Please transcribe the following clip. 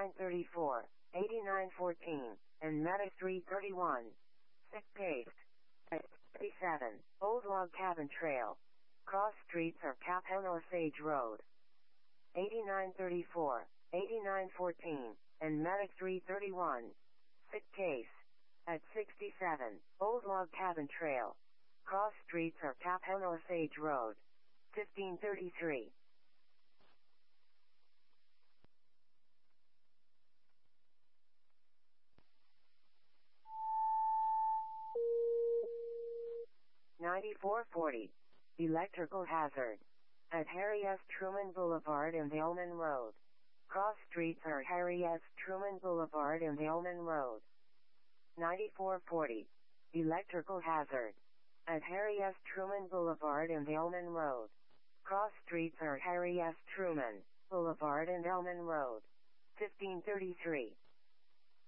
8934, 8914, and Meta 331. 6 paved. At 37, Old Log Cabin Trail. Cross streets are Capel or Sage Road. 8934, 8914, and Medic 331. 6 case. At 67, Old Log Cabin Trail. Cross streets are Capel or Sage Road. 1533. $94.40. Electrical hazard. At Harry S. Truman Boulevard and Vailman Road. Cross streets are Harry S. Truman Boulevard and Vailman Road. $94.40. Electrical hazard. At Harry S. Truman Boulevard and Vailman Road. Cross streets are Harry S. Truman Boulevard and Vailman Road. 1533.